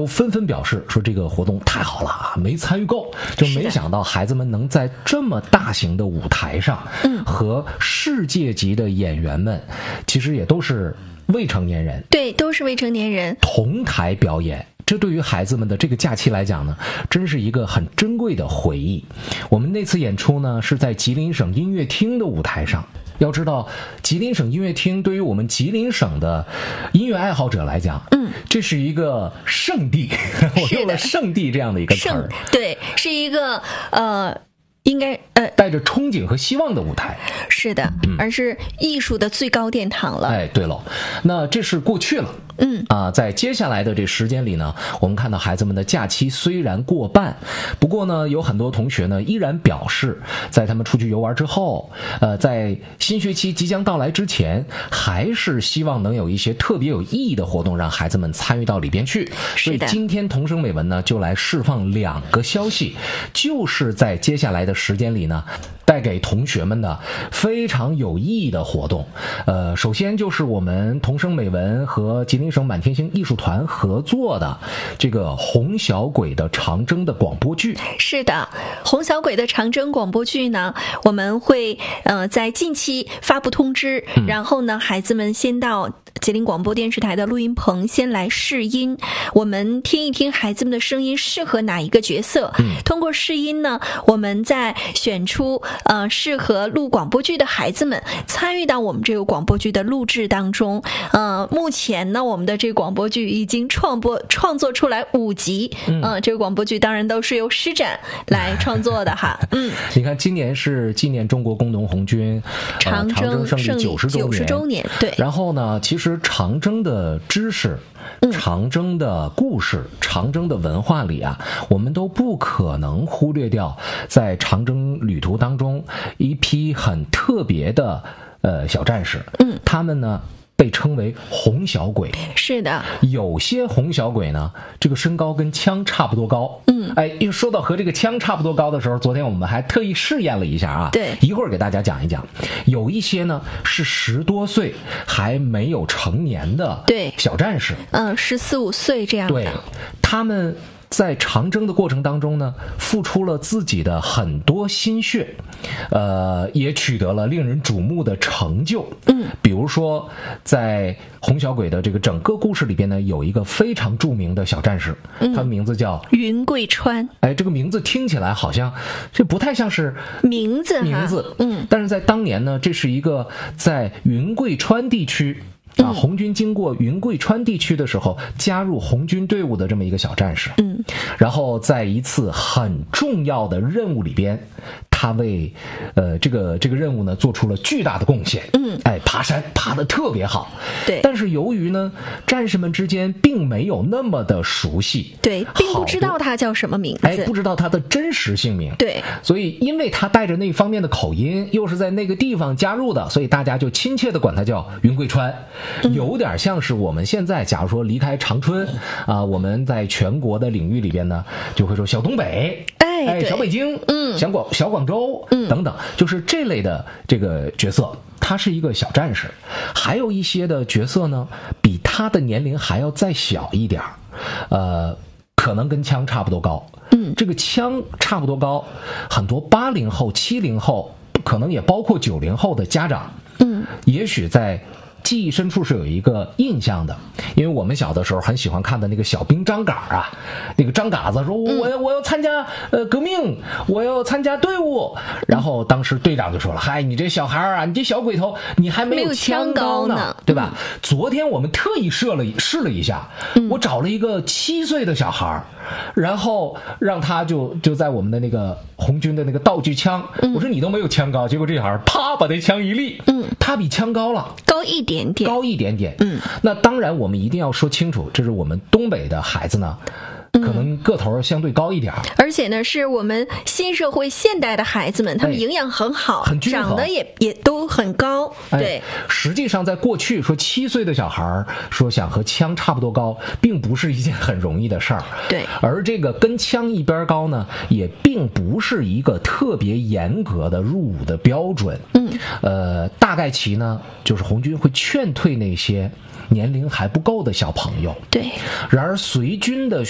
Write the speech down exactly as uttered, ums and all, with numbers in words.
都纷纷表示说这个活动太好了啊，没参与够，就没想到孩子们能在这么大型的舞台上，嗯，和世界级的演员们，其实也都是未成年人， 对，都是未成年人同台表演。这对于孩子们的这个假期来讲呢，真是一个很珍贵的回忆。我们那次演出呢，是在吉林省音乐厅的舞台上。要知道，吉林省音乐厅对于我们吉林省的音乐爱好者来讲，嗯，这是一个圣地。我用了圣地这样的一个词儿， 对，是一个呃。应该呃， 带着憧憬和希望的舞台， 是的，嗯、而是艺术的最高殿堂了。 哎，对了，那这是过去了，嗯啊，在接下来的这时间里呢，我们看到孩子们的假期虽然过半，不过呢，有很多同学呢依然表示，在他们出去游玩之后，呃，在新学期即将到来之前，还是希望能有一些特别有意义的活动，让孩子们参与到里边去。所以今天同声美文呢，就来释放两个消息，就是在接下来的时间里呢，带给同学们的非常有意义的活动。呃，首先就是我们同声美文和吉林省满天星艺术团合作的这个红小鬼的长征的广播剧。 是的，红小鬼的长征广播剧呢，我们会呃在近期发布通知，嗯、然后呢，孩子们先到吉林广播电视台的录音棚先来试音，我们听一听孩子们的声音适合哪一个角色。嗯、通过试音呢，我们再选出呃适合录广播剧的孩子们参与到我们这个广播剧的录制当中。呃，目前呢，我们的这个广播剧已经创播创作出来五集。嗯、呃，这个广播剧当然都是由施展来创作的哈。嗯， 你看，今年是纪念中国工农红军、呃、 长征胜利九十周年， 九十周年。对。 然后呢，其实长征的知识、长征的故事、长征的文化里啊，我们都不可能忽略掉在长征旅途当中一批很特别的呃小战士。嗯，他们呢被称为红小鬼。 是的， 有些红小鬼呢，这个身高跟枪差不多高。嗯，哎，一说到和这个枪差不多高的时候，昨天我们还特意试验了一下啊。 对， 一会儿给大家讲一讲。有一些呢是十多岁还没有成年的对小战士， 嗯，十四五岁这样的。 对，他们在长征的过程当中呢，付出了自己的很多心血，呃，也取得了令人瞩目的成就。嗯，比如说，在红小鬼的这个整个故事里边呢，有一个非常著名的小战士，嗯、他的名字叫云贵川。哎， 这个名字听起来好像这不太像是名字名字，嗯，但是在当年呢，这是一个在云贵川地区。啊，红军经过云贵川地区的时候，加入红军队伍的这么一个小战士。嗯，然后在一次很重要的任务里边，他为呃这个这个任务呢做出了巨大的贡献。嗯，哎，爬山爬得特别好。 对， 但是由于呢，战士们之间并没有那么的熟悉， 对，并不知道他叫什么名字， 哎，不知道他的真实姓名。 对， 所以因为他带着那方面的口音，又是在那个地方加入的，所以大家就亲切的管他叫云贵川。有点像是我们现在假如说离开长春啊、呃，我们在全国的领域里边呢，就会说小东北， 哎， 哎小北京，嗯，小广小广州，嗯，等等，就是这类的这个角色，他是一个小战士。还有一些的角色呢，比他的年龄还要再小一点，呃，可能跟枪差不多高，嗯，这个枪差不多高，很多八零后、七零后，可能也包括九零后的家长，嗯，也许在记忆深处是有一个印象的，因为我们小的时候很喜欢看的那个小兵张嘎啊，那个张嘎子说我要我要参加呃革命，我要参加队伍，然后当时队长就说了，嗨，你这小孩啊，你这小鬼头，你还没有枪高呢，呢对吧？嗯、昨天我们特意试了试了一下，嗯、我找了一个七岁的小孩，然后让他就就在我们的那个红军的那个道具枪，嗯、我说你都没有枪高，结果这小孩啪把那枪一立，嗯，他比枪高了， 高一点。点点高一点点，嗯，那当然我们一定要说清楚，这是我们东北的孩子呢，可能个头相对高一点， 而且呢，是我们新社会现代的孩子们，他们营养很好， 很均衡， 长得也也都很高。对、 哎，实际上在过去说七岁的小孩说想和枪差不多高，并不是一件很容易的事儿。 对， 而这个跟枪一边高呢，也并不是一个特别严格的入伍的标准。嗯，呃，大概其呢，就是红军会劝退那些年龄还不够的小朋友。 对， 然而随军的